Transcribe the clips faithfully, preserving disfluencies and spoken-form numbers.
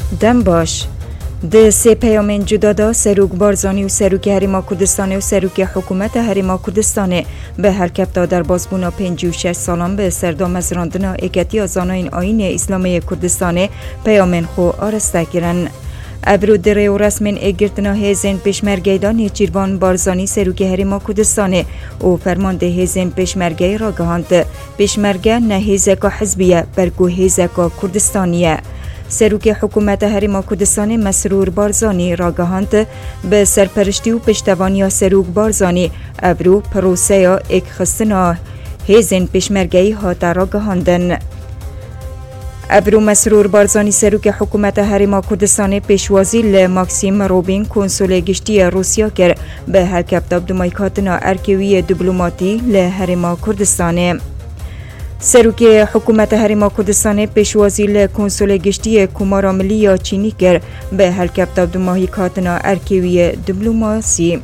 دم باش د سه پیامین جدادا سروک بارزانی و سروک هریما کردستان و سروک حکومت هریما کردستان به حرکت در بازبونا پنجی و شش سالان به سردام از راندنا اکتی آزاناین آین اسلامی کردستان پیامین خو آرسته گیرن. ابرو دره و رسمین اگرتنا هیزن پیشمرگیدان نیچیروان بارزانی سروک هریما کردستان و فرمانده هیزن پیشمرگی را گهاند. پیشمرگه نه هیزکا حزبیه برگو هیزکا کردستانیه. سروک حکومت هریما کردستان مسرور بارزانی را گهاند به سرپرشتی و پشتوانی سروک بارزانی ابرو پروسه یا اک خستنا هیزن پیشمرگی هات را گهاندن. ابرو مسرور بارزانی سروک حکومت هریما کردستان پیشوازی ل ماکسیم روبین کنسول گشتی روسیا کرد به حرکت دمایکاتنا ارکیوی دیپلماتی ل هریما کردستان. سروک حکومت هریما کردستان پیشوازی ل کنسول گشتی کمارا ملی یا چینی کرد به حرکت دمایکاتنا ارکیوی دیپلماسی.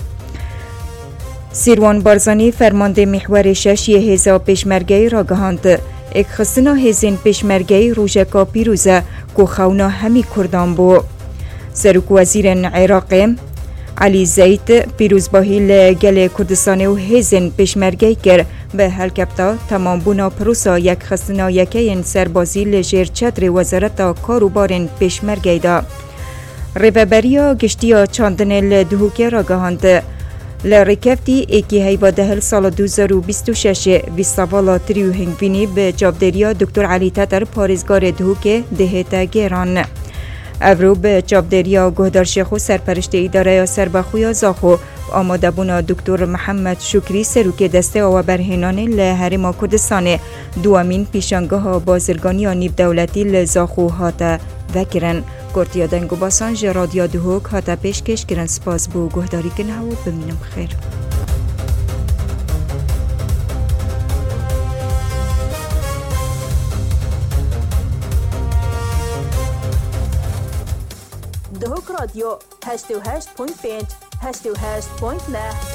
سیروان بارزانی فرمانده محور شش هیزا پیشمرگی را گهاند. اک خستنا هیزین پیشمرگی روژکا پیروزه که خونا همی کردان بو. سروک وزیر عراق علی زید پیروزباهی لگل کردستان و هیزین پیشمرگی کرد به حرکت تمام بونا پروسا یک خستنا یکین سربازی لجیر چتر وزارت کاروبارن پیشمرگی دا. ریوبریا گشتیا چاندن لدهوکی را گهاند. لرکفتی اکی هیوا دهل سال دو هزار و بیست و شش ویستاوالا تریو هنگوینی به جابداریا دکتر علی تتر پارزگار دهوک دهتا گیران. ابرو به جابداریا گهدار شیخو سرپرشت اداره سربخویا زاخو آماده بونا دکتر محمد شکری سروک دسته و برهنان لحرما کردستان دوامین پیشانگاه بازرگانی نیب دولتی لزاخو هاتا وکرن. گرتیا دنگو باسان جه رادیا دهوک هاتا پیشکش کرن. سپاس بو گهداری کنه و بمینم خیر. دهوک رادیو هشت و هشت پوینت پنج هشت و هشت پوینت نه